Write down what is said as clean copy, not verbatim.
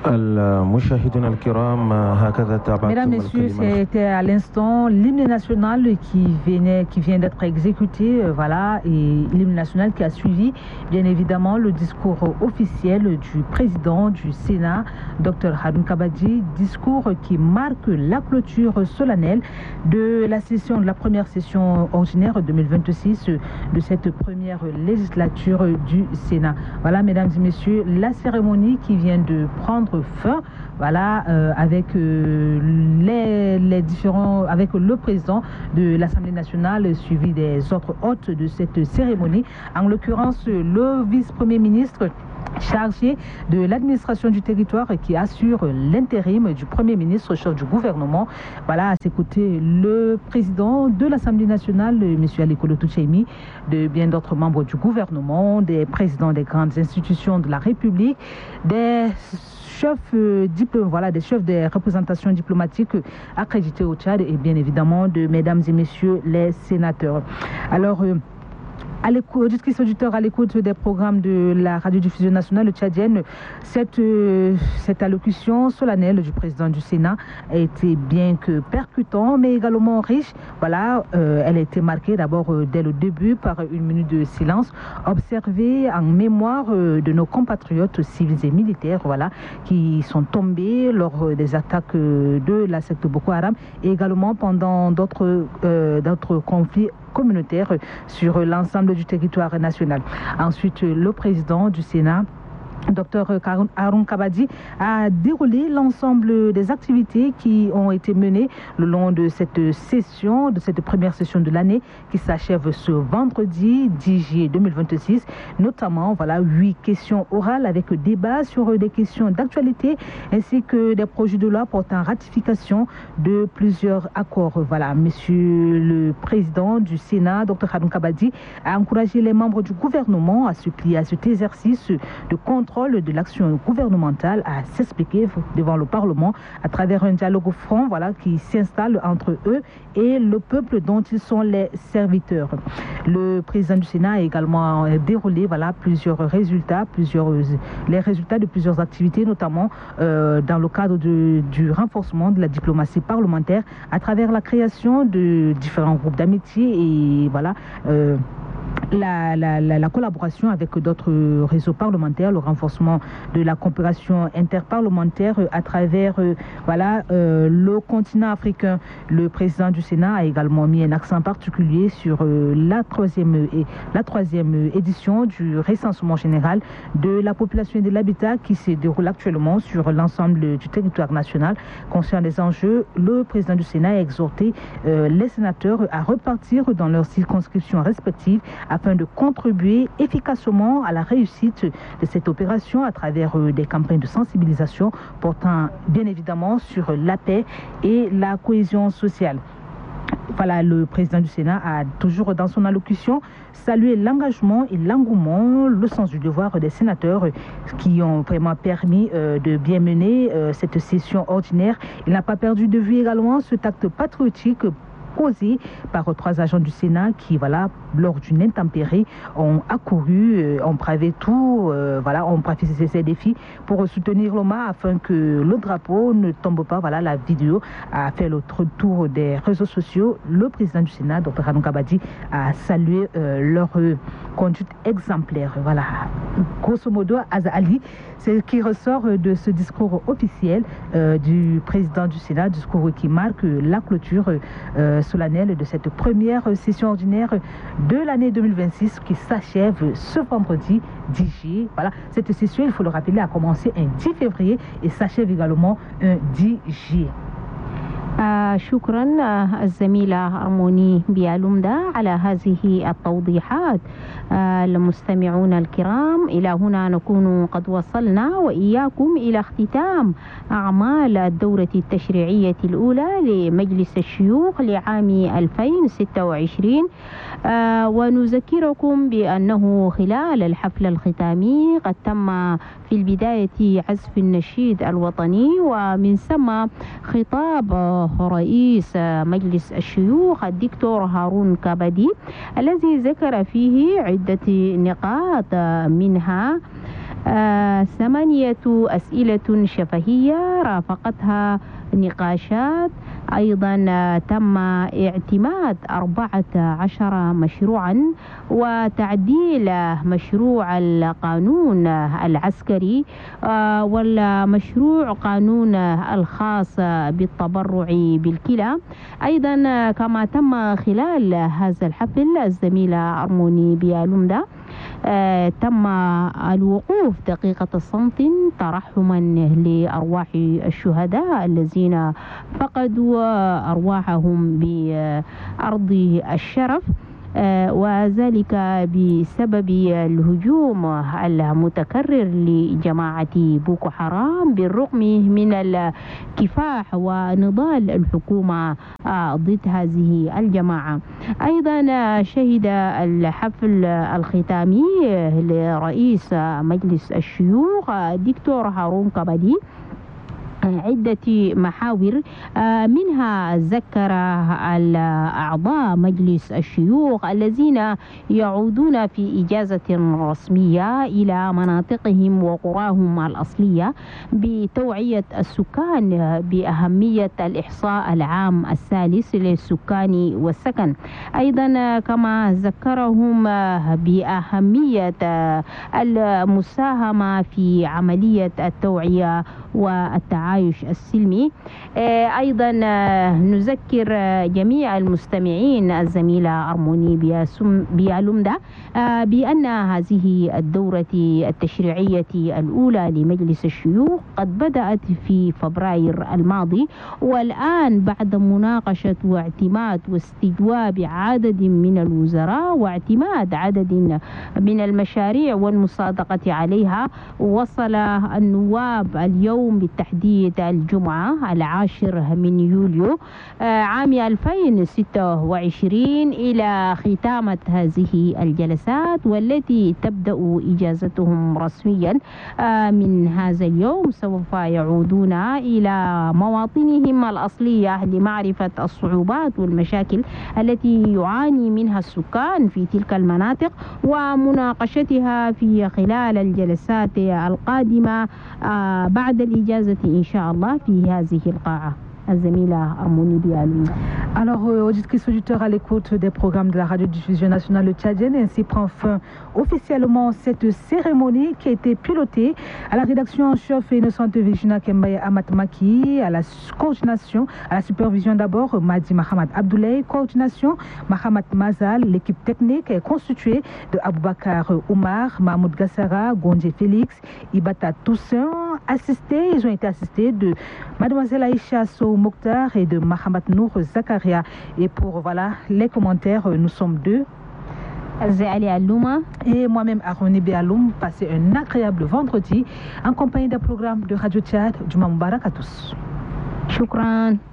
Mesdames, Messieurs, c'était à l'instant l'hymne national qui vient d'être exécuté, voilà, et l'hymne national qui a suivi, bien évidemment, le discours officiel du président du Sénat, Dr Haroun Kabadji, discours qui marque la clôture solennelle de la première session ordinaire 2026 de cette première législature du Sénat. Voilà, mesdames et messieurs, la cérémonie qui vient de prendre fin, voilà, avec avec le président de l'Assemblée nationale suivi des autres hôtes de cette cérémonie, en l'occurrence le vice-premier ministre chargé de l'administration du territoire qui assure l'intérim du Premier ministre, chef du gouvernement. Voilà, à ses côtés, le président de l'Assemblée nationale, M. Alikolo Toucheimi, de bien d'autres membres du gouvernement, des présidents des grandes institutions de la République, des chefs des chefs des représentations diplomatiques accrédités au Tchad et bien évidemment de mesdames et messieurs les sénateurs. Alors, auditrices et auditeurs à l'écoute des programmes de la radiodiffusion nationale tchadienne, cette allocution solennelle du président du Sénat a été bien que percutant, mais également riche. Voilà, elle a été marquée d'abord dès le début par une minute de silence observée en mémoire de nos compatriotes civils et militaires, voilà, qui sont tombés lors des attaques de la secte Boko Haram et également pendant d'autres conflits communautaire sur l'ensemble du territoire national. Ensuite, le président du Sénat, Dr Haroun Kabadji, a déroulé l'ensemble des activités qui ont été menées le long de cette session, de cette première session de l'année qui s'achève ce vendredi 10 juillet 2026, notamment 8 questions orales avec débat sur des questions d'actualité ainsi que des projets de loi portant ratification de plusieurs accords. Voilà, monsieur le président du Sénat, Dr Haroun Kabadji, a encouragé les membres du gouvernement à se plier à cet exercice de contrôle de l'action gouvernementale, à s'expliquer devant le Parlement à travers un dialogue franc, voilà, qui s'installe entre eux et le peuple dont ils sont les serviteurs. Le président du Sénat a également déroulé plusieurs résultats, les résultats de plusieurs activités, notamment dans le cadre du renforcement de la diplomatie parlementaire à travers la création de différents groupes d'amitié et la collaboration avec d'autres réseaux parlementaires, le renforcement de la coopération interparlementaire à travers le continent africain. Le président du Sénat a également mis un accent particulier sur la troisième édition du recensement général de la population et de l'habitat qui se déroule actuellement sur l'ensemble du territoire national. Concernant les enjeux, le président du Sénat a exhorté les sénateurs à repartir dans leurs circonscriptions respectives afin de contribuer efficacement à la réussite de cette opération à travers des campagnes de sensibilisation portant bien évidemment sur la paix et la cohésion sociale. Voilà, le président du Sénat a toujours dans son allocution salué l'engagement et l'engouement, le sens du devoir des sénateurs qui ont vraiment permis de bien mener cette session ordinaire. Il n'a pas perdu de vue également cet acte patriotique causé par 3 agents du Sénat qui, lors d'une intempérie, ont accouru, ont bravé tout, ont bravé ces défis pour soutenir l'OMA afin que le drapeau ne tombe pas. Voilà, la vidéo a fait le tour des réseaux sociaux. Le président du Sénat, Dr Haroun Kabadji, a salué leur conduite exemplaire. Voilà, grosso modo, Ali, c'est ce qui ressort de ce discours officiel du président du Sénat, discours qui marque la clôture solennelle de cette première session ordinaire de l'année 2026 qui s'achève ce vendredi 10 juillet. Voilà, cette session, il faut le rappeler, a commencé un 10 février et s'achève également un 10 juillet. شكرا الزميلة أرموني بيالومدا على هذه التوضيحات. المستمعون الكرام، إلى هنا نكون قد وصلنا وإياكم إلى اختتام أعمال الدورة التشريعية الأولى لمجلس الشيوخ لعام 2026. ونذكركم بأنه خلال الحفل الختامي قد تم في البداية عزف النشيد الوطني ومن ثم خطاب رئيس مجلس الشيوخ الدكتور هارون كابدي الذي ذكر فيه عدة نقاط منها 8 أسئلة شفهية رافقتها نقاشات. أيضا تم اعتماد 14 مشروعا وتعديل مشروع القانون العسكري والمشروع قانون الخاص بالتبرع بالكلى. أيضا كما تم خلال هذا الحفل الزميلة أرموني بيالومدا تم الوقوف دقيقة الصمت ترحما لأرواح الشهداء الذين فقدوا أرواحهم بأرض الشرف، وذلك بسبب الهجوم المتكرر لجماعة بوكو حرام بالرغم من الكفاح ونضال الحكومة ضد هذه الجماعة. أيضا شهد الحفل الختامي لرئيس مجلس الشيوخ دكتور هارون كبدي عدة محاور، منها ذكر الأعضاء مجلس الشيوخ الذين يعودون في إجازة رسمية إلى مناطقهم وقراهم الأصلية بتوعية السكان بأهمية الإحصاء العام الثالث للسكان والسكن. أيضا كما ذكرهم بأهمية المساهمة في عملية التوعية والتعايش السلمي. أيضا نذكر جميع المستمعين الزميلة أرموني بيالومدا بأن هذه الدورة التشريعية الأولى لمجلس الشيوخ قد بدأت في فبراير الماضي، والآن بعد مناقشة واعتماد واستجواب عدد من الوزراء واعتماد عدد من المشاريع والمصادقة عليها، وصل النواب اليوم بالتحديد الجمعة 10 من يوليو عام 2026 إلى ختامة هذه الجلسات، والتي تبدأ إجازتهم رسميا من هذا اليوم. سوف يعودون إلى مواطنهم الأصلية لمعرفة الصعوبات والمشاكل التي يعاني منها السكان في تلك المناطق ومناقشتها في خلال الجلسات القادمة بعد الإجازة إن شاء الله في هذه القاعة. Alors, auditrices, auditeurs à l'écoute des programmes de la radiodiffusion nationale tchadienne, ainsi prend fin officiellement cette cérémonie qui a été pilotée à la rédaction en chef Innocente Virginia Kembaye Amatmaki, à la coordination, à la supervision d'abord Madi Mahamad Abdoulaye, coordination Mahamad Mazal. L'équipe technique est constituée de Aboubakar Oumar, Mahmoud Gassara, Gondje Félix, Ibata Toussaint. Ils ont été assistés de Mademoiselle Aïcha Sow Mokhtar et de Mahamad Nour Zakaria. Et pour les commentaires, nous sommes deux. Ali Alouma et moi-même Aroni Béaloum. Passez un agréable vendredi en compagnie d'un programme de Radio Tchad. Juma Moubarak à tous. Shukran.